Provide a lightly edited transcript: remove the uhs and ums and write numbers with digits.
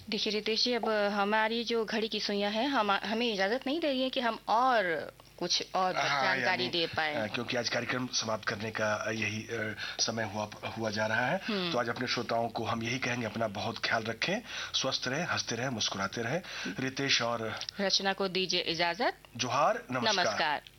देखिए रितेश जी, अब हमारी जो घड़ी की सुइयां हैं हमें इजाजत नहीं दे रही है कि हम और कुछ और हाँ, जानकारी यानी दे पाए। क्योंकि आज कार्यक्रम समाप्त करने का यही समय हुआ जा रहा है। तो आज अपने श्रोताओं को हम यही कहेंगे, अपना बहुत ख्याल रखें, स्वस्थ रहे, हंसते रहे, मुस्कुराते रहे। रितेश और रचना को दीजिए इजाजत। जोहार, नमस्कार। नमस्कार।